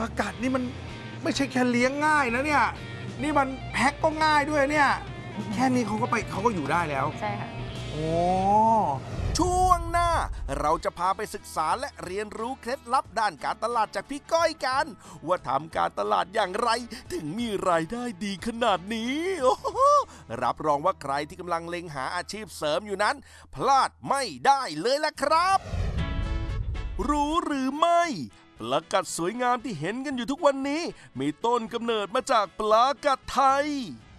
ปลากัดนี่มันไม่ใช่แค่เลี้ยงง่ายนะเนี่ยนี่มันแพ็คก็ง่ายด้วยเนี่ยแค่นี้เขาก็อยู่ได้แล้วใช่ค่ะโอ้ช่วงหน้าเราจะพาไปศึกษาและเรียนรู้เคล็ดลับด้านการตลาดจากพี่ก้อยกัน ว่าทำการตลาดอย่างไรถึงมีรายได้ดีขนาดนี้โอ้โหรับรองว่าใครที่กำลังเล็งหาอาชีพเสริมอยู่นั้น พลาดไม่ได้เลยล่ะครับ รู้หรือไม่ปลากัดสวยงามที่เห็นกันอยู่ทุกวันนี้ มีต้นกำเนิดมาจากปลากัดไทย